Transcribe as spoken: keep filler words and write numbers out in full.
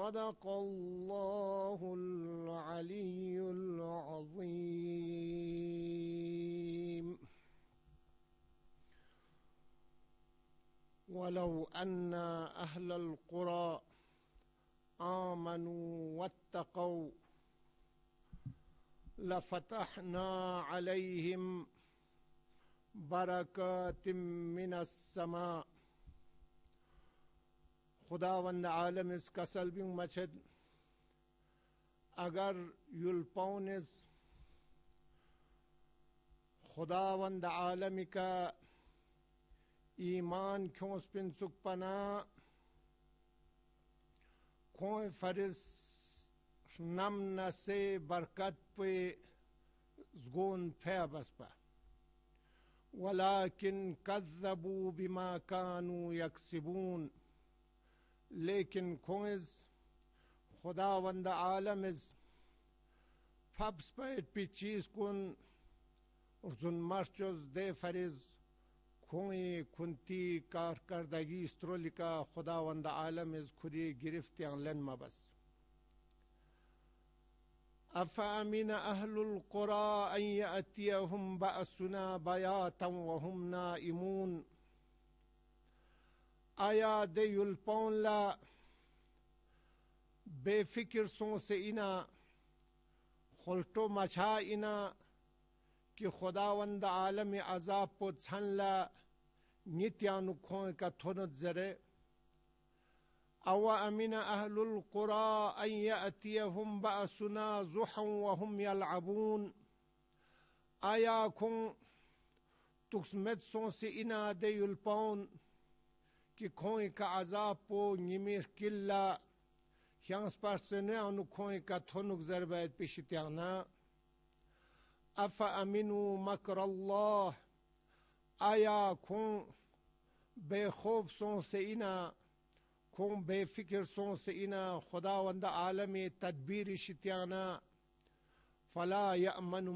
सदक़ल्लाहुल अलीयुल अज़ीम। वलौ अन्ना अहलल क़ुरा आमनू वत्तक़ौ लफ़तहना अलैहिम बरकातिम minus समा। खुदावंद आलम इस कसल बिंग मचद अगर युलपौनिस खुदावंद आलम का ईमान क्यों स्पिन सुकपना खोए फरिस नम न से बरकत पे ज़गोन फे बसपा वलाकिन कज़्ज़बू बिमा कानू यक्सिबून। लेकिन खोइज खुदावंद आलम इस फब्स पे पिचीज कुन उर्जुन मर्चोज दे फरिज खोई खुंती कारकर्दगी स्त्रोलिका खुदावंद आलम इस खुदी गिरफ्त लन मबस। अफ़अमिन अहलुल क़ुरा अन यअतियहुम बअसुना बयातन वहुम नाइमून। आया दे युलपौन ला बेफिक्र सो से इना खुल्टो मछा इना कि खुदावंद आलम अजाब पो छन ला नित्यानु खों का थोनत जरे। अवा अमीन अहलुल क़ुरा अन यअतियहुम बअसुना ज़ुहन वहुम यलअबून। आया खुं तुक्समेत सो से इना दे युलपौन कि खोई का अजाब पो निमिर किल्ला ह्यांस पार्सने अनु खोई का थोनुक जरबैत पिशित्याना। अफ़ अमीनु मकर अल्लाह। आया खुं बेखौफ सो से इना खुं बेफिक्र सो से इना खुदावंद आलम तदबीर शित्याना। फला यअमनु